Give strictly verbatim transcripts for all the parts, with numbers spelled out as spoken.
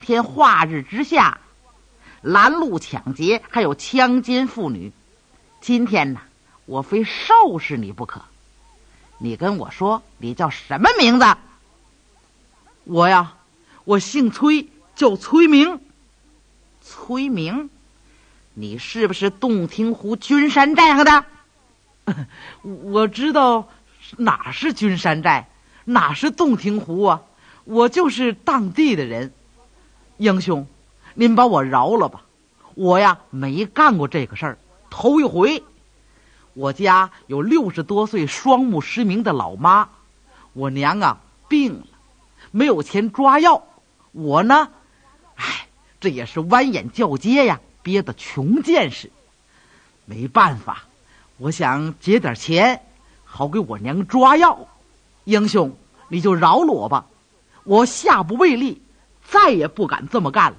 天化日之下，拦路抢劫，还有强奸妇女。今天呢，我非收拾你不可。你跟我说，你叫什么名字？ 我呀，我姓崔，叫崔明。 崔明，你是不是洞庭湖君山寨上的？ 我知道哪是君山寨，哪是洞庭湖啊，我就是当地的人。英雄，您把我饶了吧，我呀没干过这个事儿，头一回。我家有六十多岁双目失明的老妈，我娘啊病了，没有钱抓药，我呢，哎，这也是弯眼叫街呀，憋得穷见识。没办法，我想借点钱，好给我娘抓药。英雄，你就饶了我吧，我下不为例，再也不敢这么干了。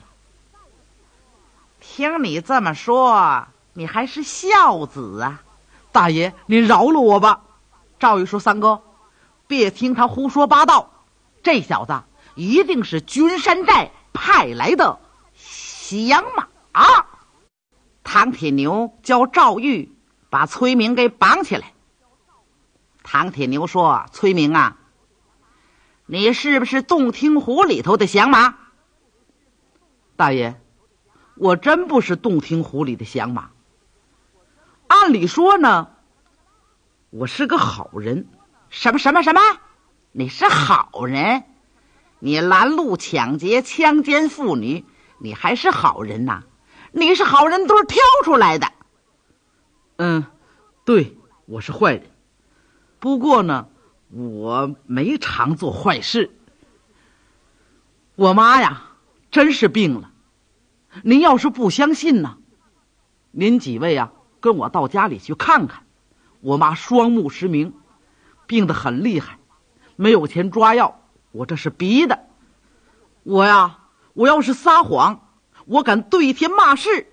听你这么说，你还是孝子啊！ 大爷，您饶了我吧。赵玉说：“三哥，别听他胡说八道，这小子一定是君山寨派来的降马。” 唐铁牛叫赵玉把崔明给绑起来。唐铁牛说：“崔明啊，你是不是洞庭湖里头的降马？” 大爷，我真不是洞庭湖里的降马。按理说呢，我是个好人。 什么什么什么？你是好人？你拦路抢劫、强奸妇女，你还是好人呐？你是好人都是挑出来的。 嗯，对，我是坏人。不过呢，我没常做坏事。我妈呀，真是病了。您要是不相信呢，您几位啊，跟我到家里去看看。我妈双目失明，病得很厉害，没有钱抓药，我这是逼的。我呀，我要是撒谎，我敢对天骂誓。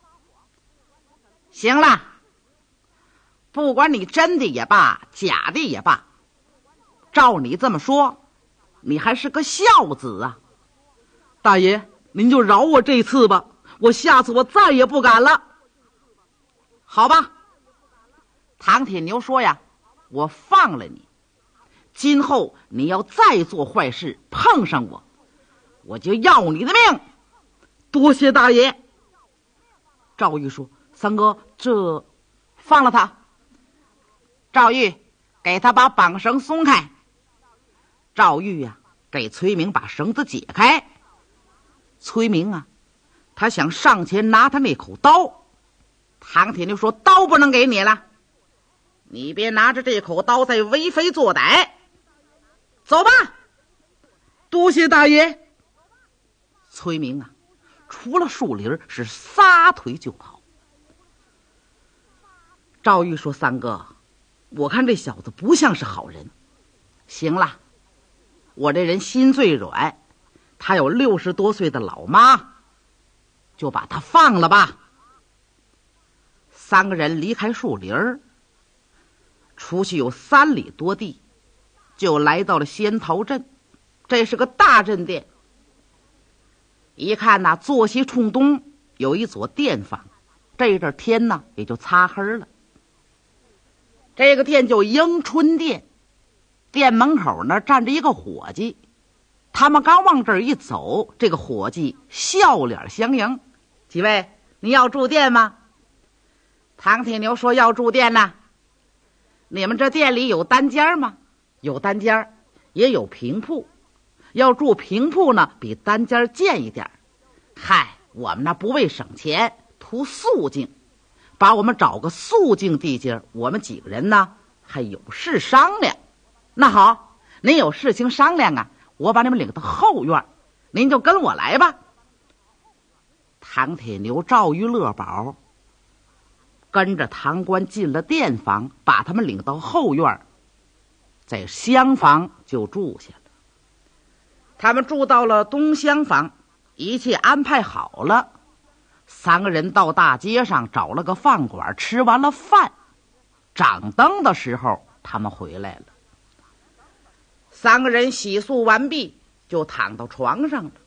行了，不管你真的也罢，假的也罢，照你这么说，你还是个孝子啊。 大爷，您就饶我这次吧，我下次我再也不敢了。 好吧，唐铁牛说呀，我放了你，今后你要再做坏事，碰上我，我就要你的命。 多谢大爷。赵玉说：“三哥，这放了他。”赵玉给他把绑绳松开。赵玉呀、啊，给崔明把绳子解开。崔明啊，他想上前拿他那口刀。唐铁牛说：“刀不能给你了，你别拿着这口刀再为非作歹。走吧。” 多谢大爷。 崔明啊，出了树林是撒腿就跑。 赵玉说：“三哥，我看这小子不像是好人。 行了，我这人心最软，他有六十多岁的老妈，就把他放了吧。”三个人离开树林，出去有三里多地，就来到了仙桃镇。这是个大镇店。一看呐，坐西冲东有一座店房，这阵天呢也就擦黑了。这个店叫迎春店，店门口呢站着一个伙计。他们刚往这儿一走，这个伙计笑脸相迎：“几位，你要住店吗？”唐铁牛说：“要住店呢。”“你们这店里有单间吗？”“有单间，也有平铺。要住平铺呢，比单间贱一点。嗨，我们呢不为省钱，图肃静，把我们找个肃静地界，我们几个人呢还有事商量。”“那好，您有事情商量啊，我把你们领到后院，您就跟我来吧。”唐铁牛、赵玉、乐宝跟着堂官进了店房，把他们领到后院，在厢房就住下了。他们住到了东厢房，一切安排好了。三个人到大街上找了个饭馆，吃完了饭，掌灯的时候他们回来了。三个人洗漱完毕，就躺到床上了。